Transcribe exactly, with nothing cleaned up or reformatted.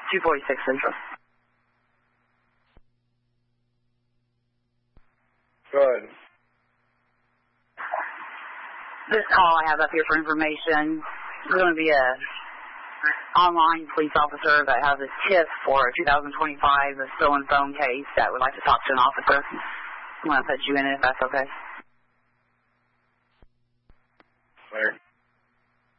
two forty-six Central. Go ahead. This call I have up here for information is going to be a online police officer that has a tip for a two thousand twenty-five a stolen phone case that would like to talk to an officer. I'm going to put you in it if that's okay. Where?